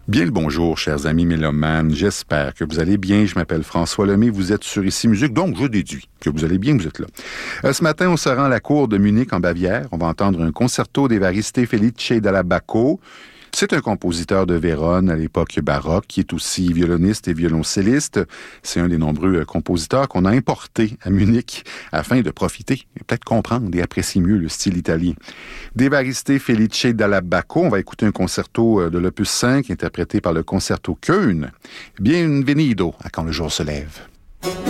Bien le bonjour, chers amis mélomanes. J'espère que vous allez bien. Je m'appelle François Lemay. Vous êtes sur Ici Musique, donc je déduis que vous allez bien, vous êtes là. Ce matin, on se rend à la cour de Munich, en Bavière. On va entendre un concerto d'Evariste Felice dalla Bacco. C'est un compositeur de Vérone à l'époque baroque, qui est aussi violoniste et violoncelliste. C'est un des nombreux compositeurs qu'on a importés à Munich afin de profiter et peut-être comprendre et apprécier mieux le style italien. D'Evariste Felice dalla Bacco, on va écouter un concerto de l'opus 5 interprété par le concerto Köln. Bienvenido à Quand le jour se lève.